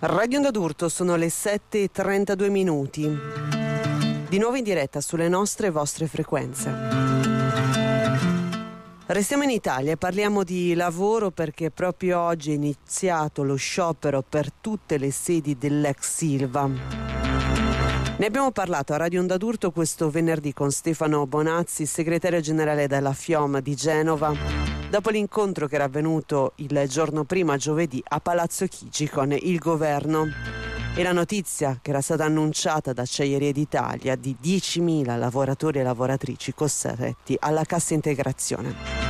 Radio Onda d'Urto, sono le 7:32 minuti. Di nuovo in diretta sulle nostre e vostre frequenze. Restiamo in Italia e parliamo di lavoro perché proprio oggi è iniziato lo sciopero per tutte le sedi dell'ex Ilva. Ne abbiamo parlato a Radio Onda d'Urto questo venerdì con Stefano Bonazzi, segretario generale della FIOM di Genova, dopo l'incontro che era avvenuto il giorno prima, giovedì, a Palazzo Chigi con il governo e la notizia che era stata annunciata da Acciaierie d'Italia di 10.000 lavoratori e lavoratrici costretti alla cassa integrazione.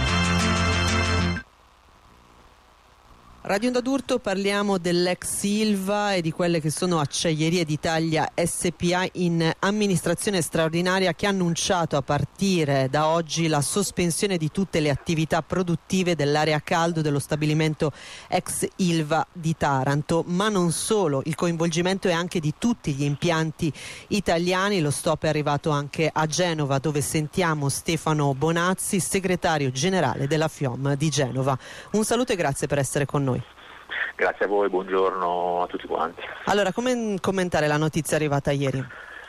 Radio Onda d'Urto, parliamo dell'ex Ilva e di quelle che sono Acciaierie d'Italia SPA in amministrazione straordinaria, che ha annunciato a partire da oggi la sospensione di tutte le attività produttive dell'area caldo dello stabilimento ex Ilva di Taranto, ma non solo, il coinvolgimento è anche di tutti gli impianti italiani. Lo stop è arrivato anche a Genova, dove sentiamo Stefano Bonazzi, segretario generale della FIOM di Genova. Un saluto e grazie per essere con noi. Grazie a voi, buongiorno a tutti quanti. Allora, come commentare la notizia arrivata ieri?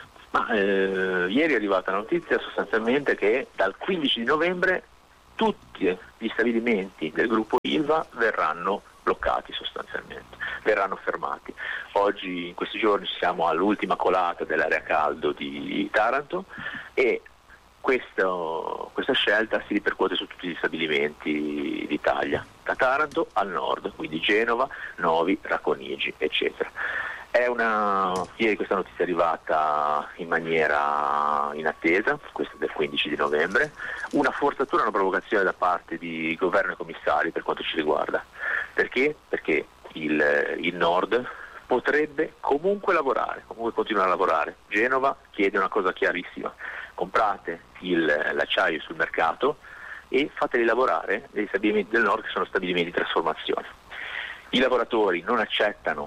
Ieri è arrivata la notizia sostanzialmente che dal 15 di novembre tutti gli stabilimenti del gruppo Ilva verranno bloccati sostanzialmente, verranno fermati. Oggi, in questi giorni, siamo all'ultima colata dell'area caldo di Taranto e questa scelta si ripercuote su tutti gli stabilimenti d'Italia, da Taranto al nord, quindi Genova, Novi, Racconigi, eccetera. Ieri questa notizia è arrivata in maniera inattesa, questa del 15 di novembre, una forzatura, una provocazione da parte di governo e commissari per quanto ci riguarda. Perché? Perché il nord potrebbe comunque lavorare, comunque continuare a lavorare. Genova chiede una cosa chiarissima: comprate l'acciaio sul mercato e fateli lavorare negli stabilimenti del nord, che sono stabilimenti di trasformazione. I lavoratori non accettano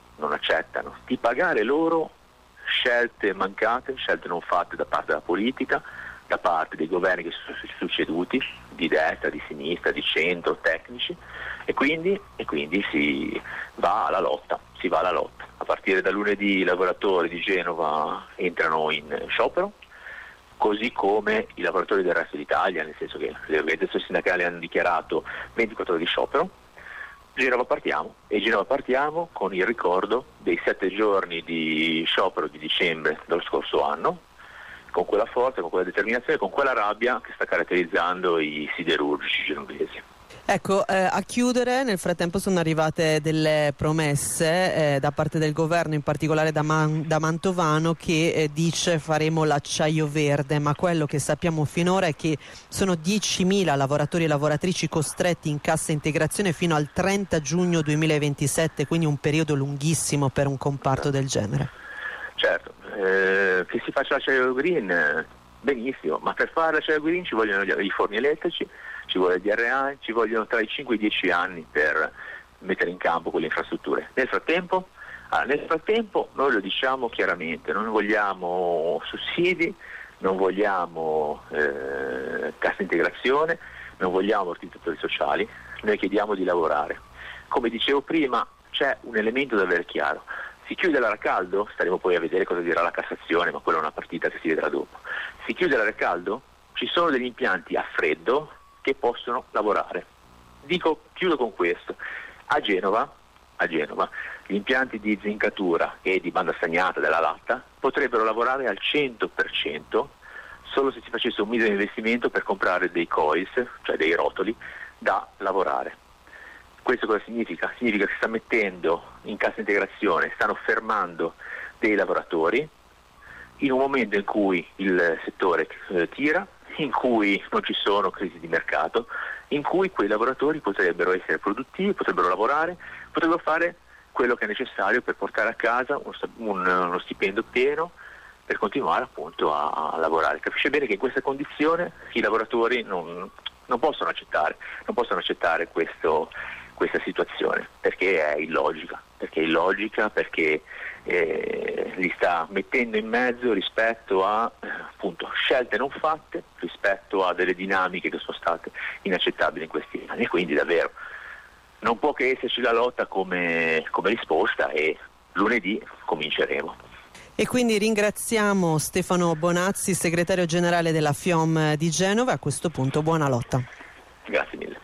di pagare loro scelte mancate, scelte non fatte da parte della politica, da parte dei governi che si sono succeduti, di destra, di sinistra, di centro, tecnici, e quindi si va alla lotta. A partire da lunedì i lavoratori di Genova entrano in sciopero, così come i lavoratori del resto d'Italia, nel senso che le organizzazioni sindacali hanno dichiarato 24 ore di sciopero. Genova partiamo con il ricordo dei 7 giorni di sciopero di dicembre dello scorso anno, con quella forza, con quella determinazione, con quella rabbia che sta caratterizzando i siderurgici genovesi. Ecco, a chiudere, nel frattempo sono arrivate delle promesse da parte del governo, in particolare da Mantovano, che dice faremo l'acciaio verde, ma quello che sappiamo finora è che sono 10.000 lavoratori e lavoratrici costretti in cassa integrazione fino al 30 giugno 2027, quindi un periodo lunghissimo per un comparto del genere. Certo, che si faccia l'acciaio green, benissimo, ma per fare l'acciaio green ci vogliono i forni elettrici, ci vuole il DRA, ci vogliono tra i 5 e i 10 anni per mettere in campo quelle infrastrutture. Nel frattempo noi lo diciamo chiaramente: non vogliamo sussidi, non vogliamo cassa integrazione, non vogliamo ammortizzatori sociali, noi chiediamo di lavorare. Come dicevo prima, c'è un elemento da avere chiaro: si chiude l'area caldo, staremo poi a vedere cosa dirà la Cassazione, ma quella è una partita che si vedrà dopo. Si chiude l'area caldo, ci sono degli impianti a freddo che possono lavorare. Chiudo con questo: a Genova gli impianti di zincatura e di banda stagnata della latta potrebbero lavorare al 100% solo se si facesse un minimo investimento per comprare dei coils, cioè dei rotoli da lavorare. Questo cosa significa? Significa che sta mettendo in cassa integrazione, stanno fermando dei lavoratori in un momento in cui il settore tira, in cui non ci sono crisi di mercato, in cui quei lavoratori potrebbero essere produttivi, potrebbero lavorare, potrebbero fare quello che è necessario per portare a casa uno stipendio pieno per continuare appunto a lavorare. Capisce bene che in questa condizione i lavoratori non possono accettare questa situazione, perché è illogica, perché li sta mettendo in mezzo rispetto a appunto scelte non fatte, rispetto a delle dinamiche che sono state inaccettabili in questi anni. E quindi davvero non può che esserci la lotta come risposta, e lunedì cominceremo. E quindi ringraziamo Stefano Bonazzi, segretario generale della FIOM di Genova. A questo punto buona lotta. Grazie mille.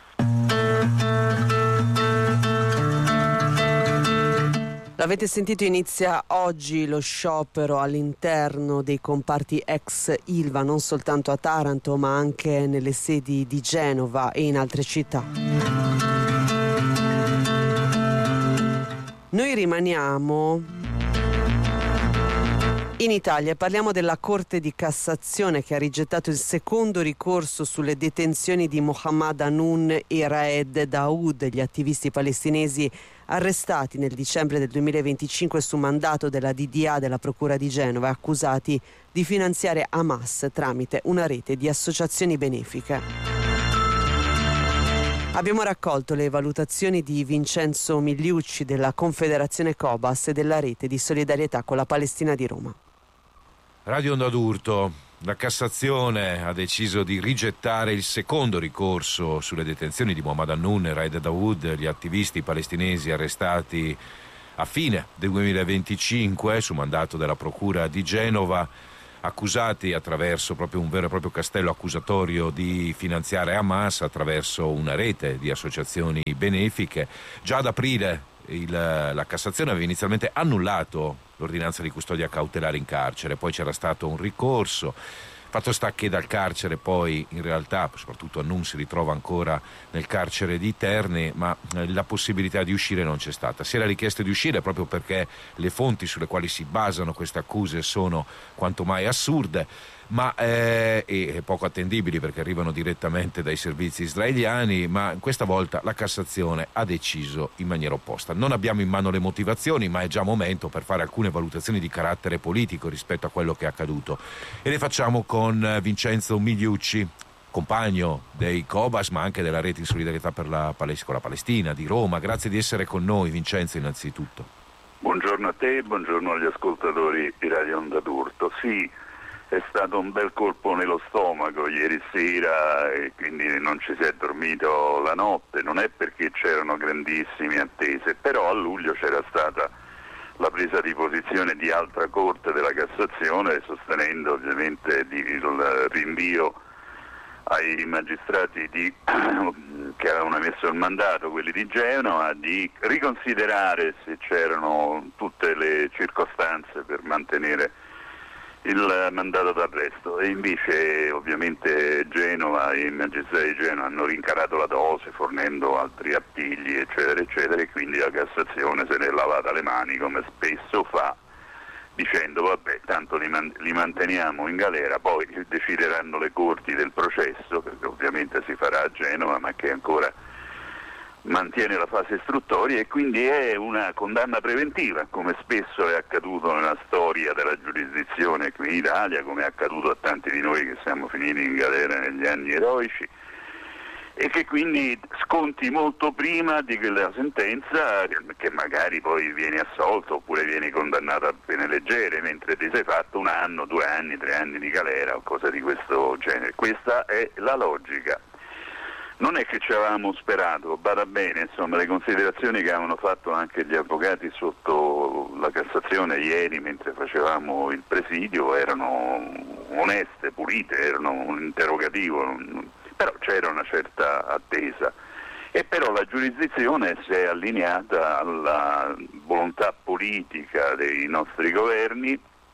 L'avete sentito, inizia oggi lo sciopero all'interno dei comparti ex Ilva, non soltanto a Taranto ma anche nelle sedi di Genova e in altre città. Noi rimaniamo in Italia, parliamo della Corte di Cassazione che ha rigettato il secondo ricorso sulle detenzioni di Mohammed Hanoun e Raed Daoud, gli attivisti palestinesi arrestati nel dicembre del 2025 su mandato della DDA della Procura di Genova, accusati di finanziare Hamas tramite una rete di associazioni benefiche. Abbiamo raccolto le valutazioni di Vincenzo Migliucci della Confederazione Cobas e della rete di solidarietà con la Palestina di Roma. Radio Onda d'Urto, la Cassazione ha deciso di rigettare il secondo ricorso sulle detenzioni di Mohammed Hanoun e Raed Daoud, gli attivisti palestinesi arrestati a fine del 2025 su mandato della Procura di Genova, accusati attraverso proprio un vero e proprio castello accusatorio di finanziare Hamas attraverso una rete di associazioni benefiche. Già ad aprile la Cassazione aveva inizialmente annullato l'ordinanza di custodia cautelare in carcere, poi c'era stato un ricorso. Fatto sta che dal carcere poi in realtà, soprattutto Hanoun, si ritrova ancora nel carcere di Terni, ma la possibilità di uscire non c'è stata. Si era richiesto di uscire proprio perché le fonti sulle quali si basano queste accuse sono quanto mai assurde, ma e poco attendibili perché arrivano direttamente dai servizi israeliani, ma questa volta la Cassazione ha deciso in maniera opposta. Non abbiamo in mano le motivazioni, ma è già momento per fare alcune valutazioni di carattere politico rispetto a quello che è accaduto, e le facciamo con Vincenzo Migliucci, compagno dei Cobas ma anche della rete in solidarietà con la Palestina di Roma. Grazie di essere con noi, Vincenzo, innanzitutto. Buongiorno a te e buongiorno agli ascoltatori di Radio Onda d'Urto. Sì, è stato un bel colpo nello stomaco ieri sera e quindi non ci si è dormito la notte. Non è perché c'erano grandissime attese, però a luglio c'era stata la presa di posizione di altra Corte della Cassazione, sostenendo ovviamente il rinvio ai magistrati che avevano emesso il mandato, quelli di Genova, di riconsiderare se c'erano tutte le circostanze per mantenere il mandato d'arresto, e invece ovviamente Genova e i magistrati di Genova hanno rincarato la dose fornendo altri appigli eccetera eccetera, e quindi la Cassazione se ne è lavata le mani come spesso fa, dicendo vabbè, tanto li manteniamo in galera, poi decideranno le corti del processo, perché ovviamente si farà a Genova ma che ancora mantiene la fase istruttoria, e quindi è una condanna preventiva, come spesso è accaduto nella storia della giurisdizione qui in Italia, come è accaduto a tanti di noi che siamo finiti in galera negli anni eroici, e che quindi sconti molto prima di quella sentenza, che magari poi vieni assolto oppure vieni condannato a pene leggere, mentre ti sei fatto 1 anno, 2 anni, 3 anni di galera o cose di questo genere. Questa è la logica. Non è che ci avevamo sperato, bada bene, insomma, le considerazioni che avevano fatto anche gli avvocati sotto la Cassazione ieri mentre facevamo il presidio erano oneste, pulite, erano un interrogativo, però c'era una certa attesa, e però la giurisdizione si è allineata alla volontà politica dei nostri governi,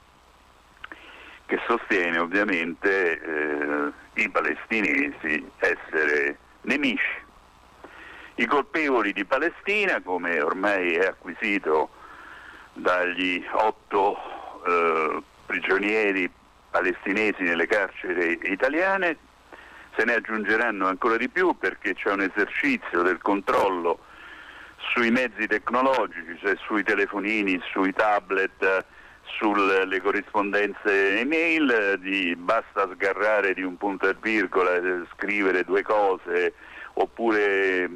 che sostiene ovviamente i palestinesi essere nemici. I colpevoli di Palestina, come ormai è acquisito dagli 8 prigionieri palestinesi nelle carceri italiane, se ne aggiungeranno ancora di più, perché c'è un esercizio del controllo sui mezzi tecnologici, cioè sui telefonini, sui tablet, sulle corrispondenze email, basta sgarrare di un punto e virgola, scrivere 2 cose oppure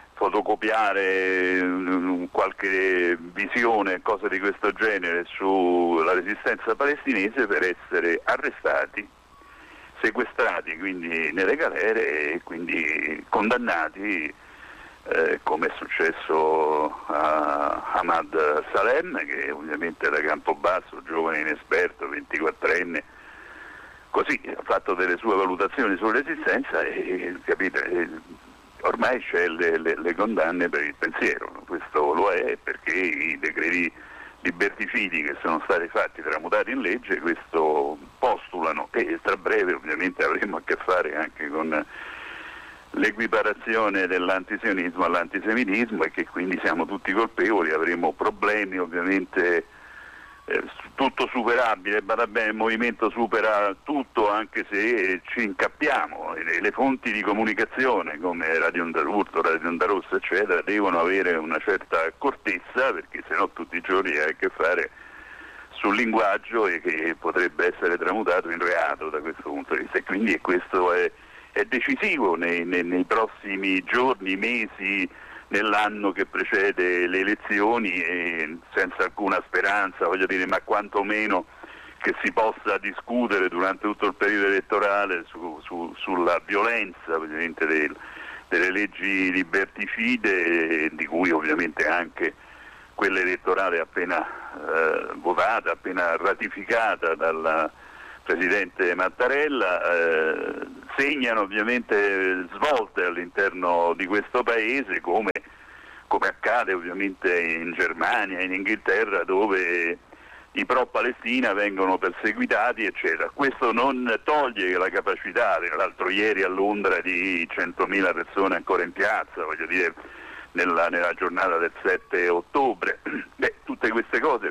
fotocopiare qualche visione, cose di questo genere sulla resistenza palestinese per essere arrestati, sequestrati quindi nelle galere e quindi condannati come è successo a Ahmad Salem, che ovviamente da Campobasso, giovane inesperto, 24enne, così ha fatto delle sue valutazioni sull'esistenza e capite, ormai c'è le condanne per il pensiero. Questo lo è perché i decreti liberticidi che sono stati fatti tramutati in legge questo postulano, e tra breve ovviamente avremo a che fare anche con l'equiparazione dell'antisionismo all'antisemitismo, e che quindi siamo tutti colpevoli, avremo problemi ovviamente, tutto superabile, bada bene, il movimento supera tutto, anche se ci incappiamo. Le fonti di comunicazione come Radio Onda d'Urto, Radio Onda Rossa eccetera devono avere una certa accortezza, perché sennò tutti i giorni hai a che fare sul linguaggio e che potrebbe essere tramutato in reato da questo punto di vista, e quindi questo è decisivo nei prossimi giorni, mesi, nell'anno che precede le elezioni, e senza alcuna speranza, voglio dire, ma quantomeno che si possa discutere durante tutto il periodo elettorale sulla violenza ovviamente delle leggi liberticide, di cui ovviamente anche quella elettorale appena votata, appena ratificata dalla Presidente Mattarella, segnano ovviamente svolte all'interno di questo Paese, come accade ovviamente in Germania, in Inghilterra, dove i pro-Palestina vengono perseguitati, eccetera. Questo non toglie la capacità, l'altro ieri a Londra, di 100.000 persone ancora in piazza, voglio dire, nella giornata del 7 ottobre. Tutte queste cose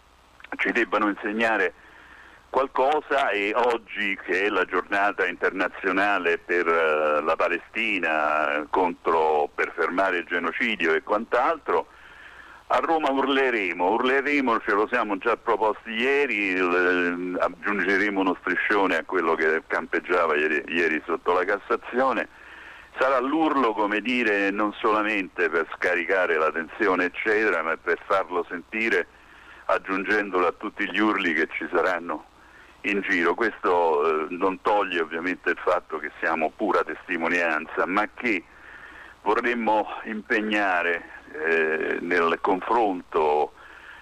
ci debbano insegnare qualcosa, e oggi, che è la giornata internazionale per la Palestina, per fermare il genocidio e quant'altro, a Roma urleremo, ce lo siamo già proposti ieri, aggiungeremo uno striscione a quello che campeggiava ieri sotto la Cassazione. Sarà l'urlo, come dire, non solamente per scaricare la tensione eccetera, ma per farlo sentire, aggiungendolo a tutti gli urli che ci saranno in giro. Questo non toglie ovviamente il fatto che siamo pura testimonianza, ma che vorremmo impegnare nel confronto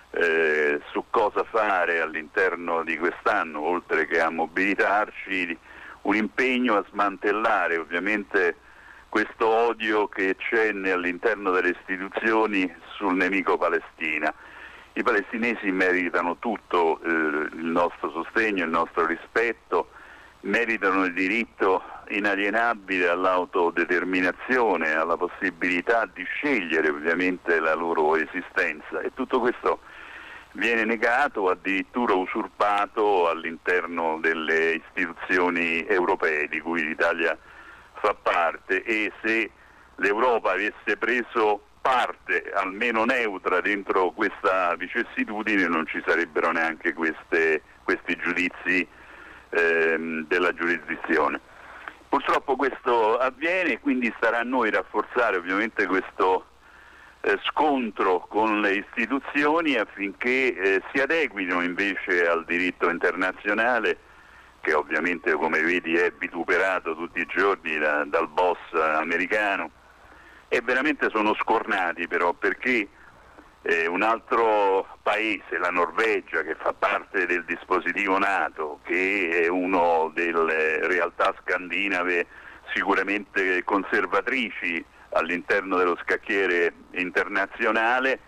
su cosa fare all'interno di quest'anno, oltre che a mobilitarci, un impegno a smantellare ovviamente questo odio che c'è all'interno delle istituzioni sul nemico Palestina. I palestinesi meritano tutto il nostro sostegno, il nostro rispetto, meritano il diritto inalienabile all'autodeterminazione, alla possibilità di scegliere ovviamente la loro esistenza, e tutto questo viene negato, addirittura usurpato all'interno delle istituzioni europee di cui l'Italia fa parte, e se l'Europa avesse preso parte almeno neutra dentro questa vicissitudine non ci sarebbero neanche questi giudizi della giurisdizione. Purtroppo questo avviene, e quindi starà a noi rafforzare ovviamente questo scontro con le istituzioni affinché si adeguino invece al diritto internazionale, che ovviamente, come vedi, è vituperato tutti i giorni dal boss americano, e veramente sono scornati però, perché un altro paese, la Norvegia, che fa parte del dispositivo NATO, che è una delle realtà scandinave sicuramente conservatrici all'interno dello scacchiere internazionale,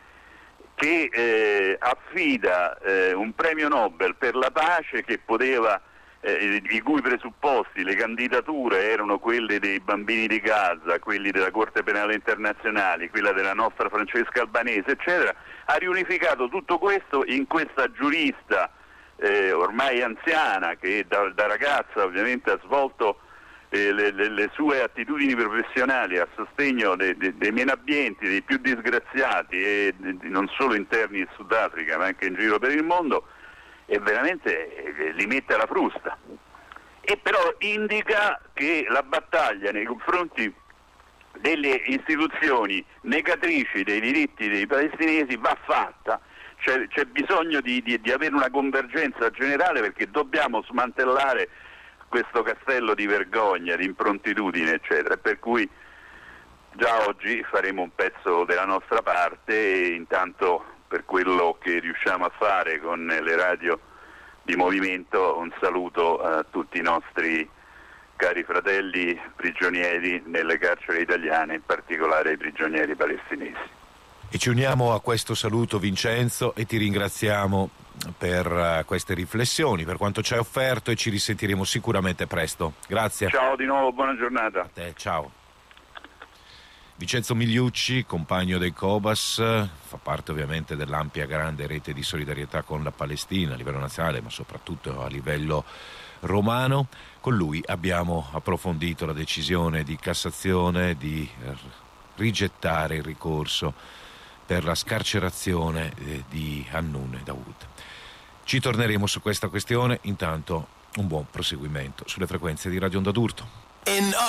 che affida un premio Nobel per la pace che poteva i cui presupposti, le candidature erano quelle dei bambini di Gaza, quelli della Corte Penale Internazionale, quella della nostra Francesca Albanese, eccetera, ha riunificato tutto questo in questa giurista ormai anziana, che da ragazza ovviamente ha svolto le sue attitudini professionali a sostegno dei meno abbienti, dei più disgraziati, e non solo interni in Sudafrica ma anche in giro per il mondo, e veramente li mette alla frusta. E però indica che la battaglia nei confronti delle istituzioni negatrici dei diritti dei palestinesi va fatta, c'è bisogno di avere una convergenza generale, perché dobbiamo smantellare questo castello di vergogna, di improntitudine, eccetera. Per cui già oggi faremo un pezzo della nostra parte e intanto per quello che riusciamo a fare con le radio di movimento un saluto a tutti i nostri cari fratelli prigionieri nelle carceri italiane, in particolare ai prigionieri palestinesi. E ci uniamo a questo saluto, Vincenzo, e ti ringraziamo per queste riflessioni, per quanto ci hai offerto, e ci risentiremo sicuramente presto. Grazie. Ciao di nuovo, buona giornata. A te, ciao. Vincenzo Migliucci, compagno dei Cobas, fa parte ovviamente dell'ampia grande rete di solidarietà con la Palestina a livello nazionale, ma soprattutto a livello romano. Con lui abbiamo approfondito la decisione di Cassazione di rigettare il ricorso per la scarcerazione di Hannoun Dawood. Ci torneremo su questa questione, intanto un buon proseguimento sulle frequenze di Radio Onda d'Urto.